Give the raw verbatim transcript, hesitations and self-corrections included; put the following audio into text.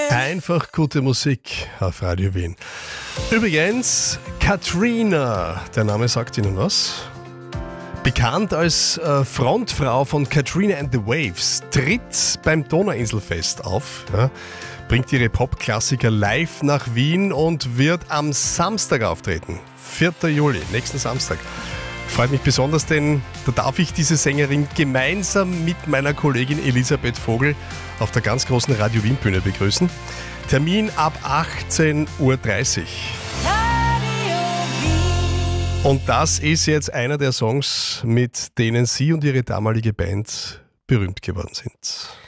Einfach gute Musik auf Radio Wien. Übrigens, Katrina, der Name sagt Ihnen was? Bekannt als äh, Frontfrau von Katrina and the Waves, tritt beim Donauinselfest auf, ja, bringt ihre Popklassiker live nach Wien und wird am Samstag auftreten. vierter Juli, nächsten Samstag. Freut mich besonders, denn da darf ich diese Sängerin gemeinsam mit meiner Kollegin Elisabeth Vogel auf der ganz großen Radio Wien Bühne begrüßen. Termin ab achtzehn Uhr dreißig. Und das ist jetzt einer der Songs, mit denen sie und ihre damalige Band berühmt geworden sind.